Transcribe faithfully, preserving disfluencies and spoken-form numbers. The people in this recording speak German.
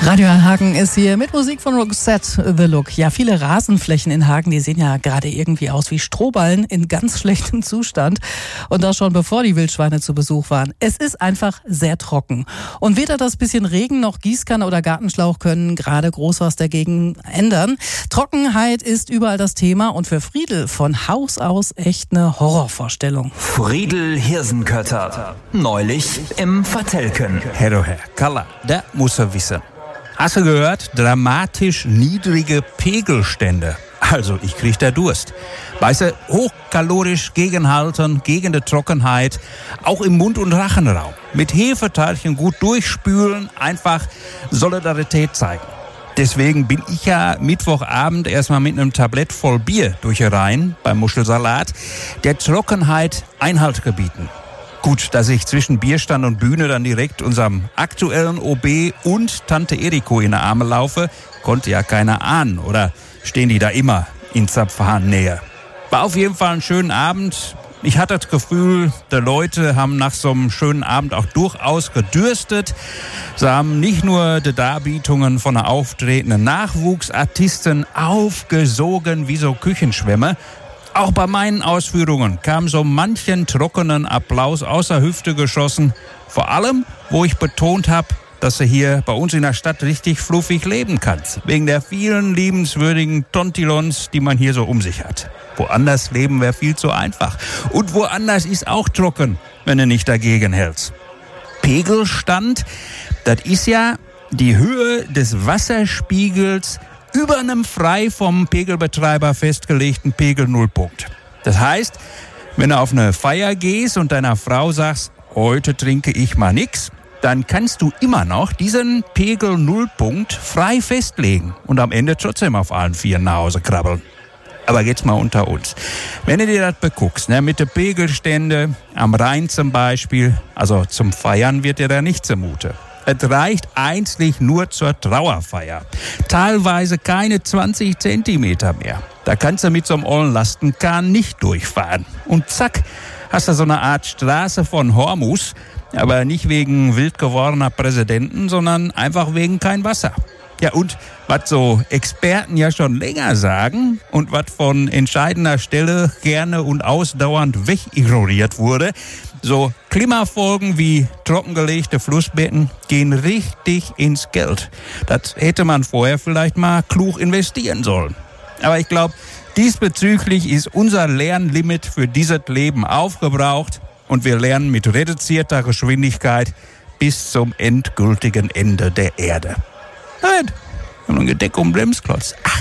Radio Hagen ist hier mit Musik von Roxette The Look. Ja, viele Rasenflächen in Hagen, die sehen ja gerade irgendwie aus wie Strohballen in ganz schlechtem Zustand. Und das schon bevor die Wildschweine zu Besuch waren. Es ist einfach sehr trocken. Und weder das bisschen Regen noch Gießkanne oder Gartenschlauch können gerade groß was dagegen ändern. Trockenheit ist überall das Thema und für Friedel von Haus aus echt eine Horrorvorstellung. Friedel Hirsenkötter. Neulich im Vertelken. Herr, oh Herr, Kalla, da muss er wissen. Hast du gehört? Dramatisch niedrige Pegelstände. Also, ich krieg da Durst. Weißt du, hochkalorisch gegenhalten, gegen die Trockenheit, auch im Mund- und Rachenraum. Mit Hefeteilchen gut durchspülen, einfach Solidarität zeigen. Deswegen bin ich ja Mittwochabend erstmal mit einem Tablett voll Bier durch die Reihen beim Muschelsalat, der Trockenheit Einhalt gebieten. Gut, dass ich zwischen Bierstand und Bühne dann direkt unserem aktuellen O B und Tante Eriko in die Arme laufe, konnte ja keiner ahnen. Oder stehen die da immer in Zapfhahnnähe? War auf jeden Fall ein schöner Abend. Ich hatte das Gefühl, die Leute haben nach so einem schönen Abend auch durchaus gedürstet. Sie haben nicht nur die Darbietungen von einer auftretenden Nachwuchsartisten aufgesogen wie so Küchenschwämme. Auch bei meinen Ausführungen kam so manchen trockenen Applaus aus der Hüfte geschossen. Vor allem, wo ich betont habe, dass du hier bei uns in der Stadt richtig fluffig leben kannst. Wegen der vielen liebenswürdigen Tontilons, die man hier so um sich hat. Woanders leben wäre viel zu einfach. Und woanders ist auch trocken, wenn du nicht dagegen hältst. Pegelstand, das ist ja die Höhe des Wasserspiegels über einem frei vom Pegelbetreiber festgelegten Pegelnullpunkt. Das heißt, wenn du auf eine Feier gehst und deiner Frau sagst, heute trinke ich mal nix, dann kannst du immer noch diesen Pegelnullpunkt frei festlegen und am Ende trotzdem auf allen Vieren nach Hause krabbeln. Aber jetzt mal unter uns. Wenn du dir das beguckst, ne, mit den Pegelstände am Rhein zum Beispiel, also zum Feiern wird dir da nicht zumute. Es reicht einzig nur zur Trauerfeier. Teilweise keine zwanzig Zentimeter mehr. Da kannst du mit so einem ollen Lastenkahn nicht durchfahren. Und zack, hast du so eine Art Straße von Hormus, aber nicht wegen wild gewordener Präsidenten, sondern einfach wegen kein Wasser. Ja, und was so Experten ja schon länger sagen und was von entscheidender Stelle gerne und ausdauernd wegignoriert wurde, so Klimafolgen wie trockengelegte Flussbetten gehen richtig ins Geld. Das hätte man vorher vielleicht mal klug investieren sollen. Aber ich glaube, diesbezüglich ist unser Lernlimit für dieses Leben aufgebraucht und wir lernen mit reduzierter Geschwindigkeit bis zum endgültigen Ende der Erde. Nein, wir haben ein Gedeck um Bremsklotz. Ach,